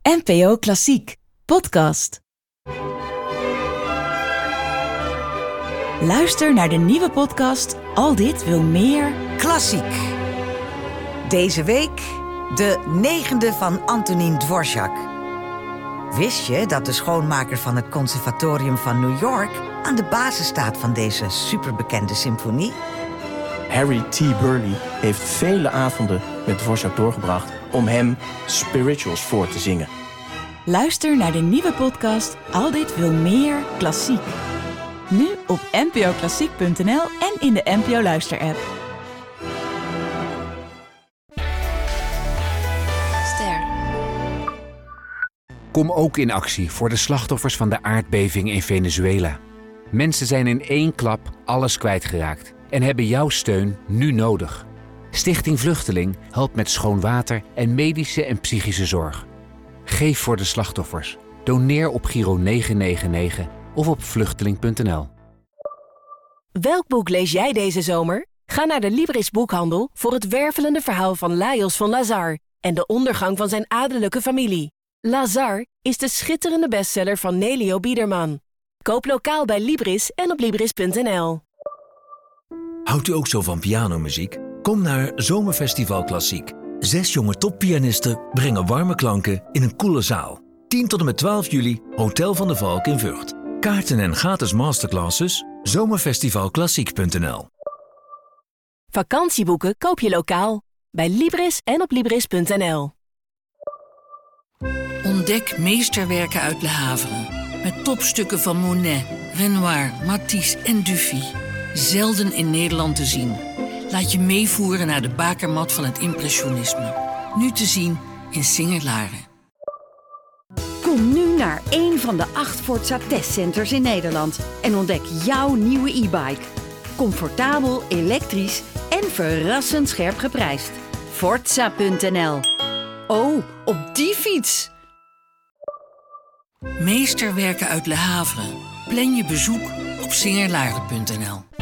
NPO Klassiek podcast. Luister naar de nieuwe podcast Al dit wil meer Klassiek. Deze week de 9e van Antonín Dvořák. Wist je dat de schoonmaker van het Conservatorium van New York aan de basis staat van deze superbekende symfonie? Harry T. Burleigh heeft vele avonden met Dvořák doorgebracht om hem spirituals voor te zingen. Luister naar de nieuwe podcast Al dit wil meer Klassiek. Nu op npoklassiek.nl en in de NPO Luister-app. Kom ook in actie voor de slachtoffers van de aardbeving in Venezuela. Mensen zijn in één klap alles kwijtgeraakt en hebben jouw steun nu nodig. Stichting Vluchteling helpt met schoon water en medische en psychische zorg. Geef voor de slachtoffers. Doneer op Giro 999 of op vluchteling.nl. Welk boek lees jij deze zomer? Ga naar de Libris boekhandel voor het wervelende verhaal van Lajos van Lazar en de ondergang van zijn adellijke familie. Lazar is de schitterende bestseller van Nelio Biederman. Koop lokaal bij Libris en op Libris.nl. Houdt u ook zo van pianomuziek? Kom naar Zomerfestival Klassiek. 6 jonge toppianisten brengen warme klanken in een koele zaal. 10 tot en met 12 juli, Hotel van de Valk in Vught. Kaarten en gratis masterclasses, zomerfestivalklassiek.nl. Vakantieboeken koop je lokaal bij Libris en op Libris.nl. Ontdek meesterwerken uit Le Havre. Met topstukken van Monet, Renoir, Matisse en Dufy. Zelden in Nederland te zien. Laat je meevoeren naar de bakermat van het impressionisme. Nu te zien in Singer-Laren. Kom nu naar een van de 8 Forza testcenters in Nederland en ontdek jouw nieuwe e-bike. Comfortabel, elektrisch en verrassend scherp geprijsd. Forza.nl. Oh, op die fiets! Meesterwerken uit Le Havre. Plan je bezoek op Singer-Laren.nl.